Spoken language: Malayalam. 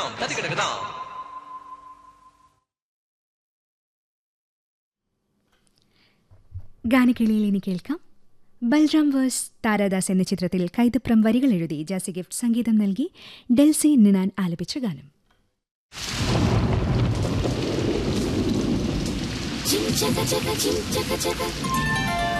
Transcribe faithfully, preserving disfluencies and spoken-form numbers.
തത്തിക്കിടകതാം തത്തിക്കിടകതാം. ഗാനക്കിളിയിൽ ഇനി കേൾക്കാം. ബൽറാം വേഴ്സ് താരാദാസ് എന്ന ചിത്രത്തിൽ കൈതപ്രം വരികൾ എഴുതി ജാസി ഗിഫ്റ്റ് സംഗീതം നൽകി ഡെൽസി നിനാൻ ആലപിച്ച ഗാനം. Chim chaka chaka chim chaka chaka